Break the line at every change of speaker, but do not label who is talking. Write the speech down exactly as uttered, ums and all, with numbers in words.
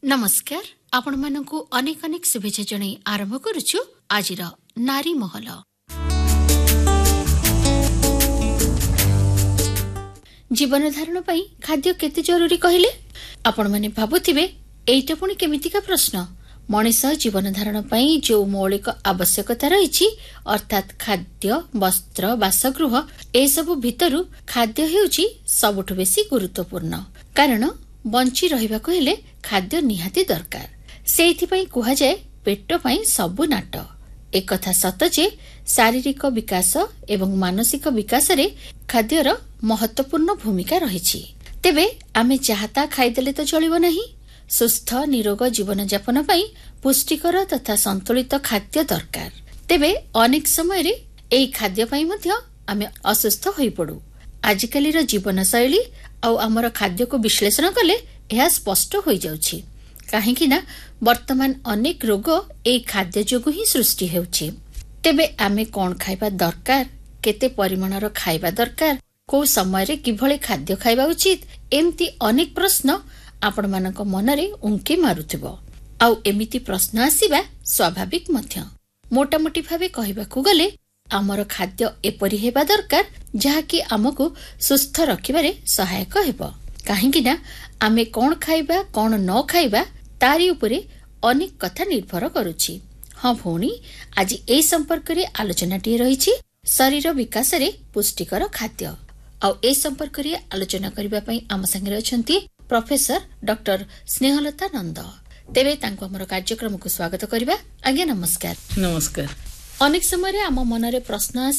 नमस्कार आपण मानकु अनेक अनेक शुभेच्छा जणाई आरंभ करुछु आजिर नारी महल। जीवन धारण पई खाद्य केते जरूरी कहले आपण माने भाबुथिबे एइटा पुणी केमितिका प्रश्न। मनिष जीवन धारण पई जो मौलिक आवश्यकता रहिछि अर्थात खाद्य वस्त्र बासगृह ए सब भितरु खाद्य हेउछि सबुठु बेसी गुरुत्वपूर्ण, कारण बंची रहिबाको हेले खाद्य निहाती दरकार। सेइथिपई कुहा जाय पेट पई सबु नाट। एक कथा सत जे शारीरिक विकास एवं मानसिक विकास रे खाद्यर महत्वपूर्ण भूमिका रहिछि। तेबे आमे चाहता खाइदेले तो चलिबो नहीं। सुस्थ निरोग जीवन यापन पई पुष्टिकर तथा संतुलित खाद्य दरकार। तेबे अनेक समय रे एई खाद्य पई मध्य आमे असुस्थ होई पडू। आजिकाली रो जीवन शैली आउ आमर खाद्य को विश्लेषण कले यह स्पष्ट हो जाउछि, काहेकि ना वर्तमान अनेक रोग ए खाद्य जोगु ही सृष्टि हेउछि। तेबे आमे कोन खाइबा दरकार, केते परिमाणर खाइबा दरकार, को समय रे किभळे खाद्य खाइबा उचित, एमती अनेक प्रश्न आपण मानक मनरे उंके मारुथिबो। आउ एमिति प्रश्न आसीबा स्वाभाविक मध्य। मोटामोटी भाबे कहिबाकू गले आमर खाद्य एपरि हेबा दरकार जहाकि आमको सुस्थ रखिबारे सहायक हेबो। काहेकि ना आमे कोन खाइबा कोन न खाइबा तारी उपरे अनेक कथा निर्भर करूछि। हाँ भौणी, आज ए संपर्क रे आलोचनाटी रहिछि शरीर विकास रे पुष्टिकर खाद्य। आउ ए संपर्क रे आलोचना करिबा पई आम संगे अछंती प्रोफेसर डॉक्टर स्नेहलता नंद। तेबे तांको हमर कार्यक्रम को स्वागत करिबा। आज्ञा नमस्कार।
नमस्कार।
अनेक समय रे आम मनरे प्रश्न